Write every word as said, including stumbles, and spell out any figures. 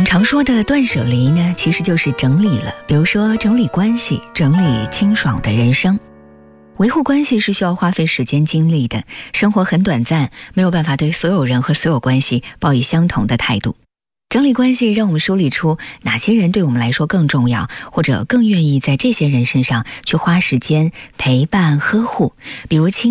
们常说的断舍离呢，其实就是整理了，比如说整理关系，整理清爽的人生。维护关系是需要花费时间精力的，生活很短暂，没有办法对所有人和所有关系抱以相同的态度。整理关系让我们梳理出哪些人对我们来说更重要，或者更愿意在这些人身上去花时间陪伴呵护，比如亲